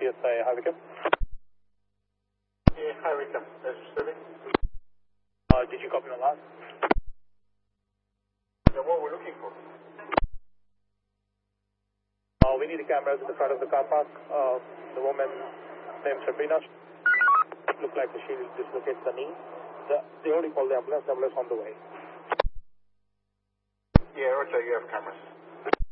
PSI, High Wycombe. Yeah, High Wycombe, that's receiving. Did you copy my last? Yeah, what we're looking for? We need the cameras in the front of the car park. The woman named Sabrina. Looked like she dislocated the knee. They already called the ambulance. The ambulance on the way. Yeah, Roger, you have cameras.